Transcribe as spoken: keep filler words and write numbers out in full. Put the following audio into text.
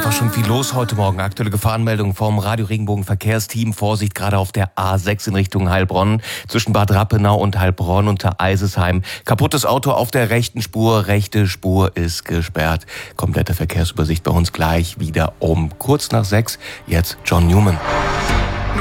einfach schon viel los heute Morgen. Aktuelle Gefahrenmeldung vom Radio Regenbogen Verkehrsteam. Vorsicht gerade auf der A sechs in Richtung Heilbronn. Zwischen Bad Rappenau und Heilbronn unter Eisesheim. Kaputtes Auto auf der rechten Spur. Rechte Spur ist gesperrt. Komplette Verkehrsübersicht bei uns gleich wieder um kurz nach sechs. Jetzt John Newman.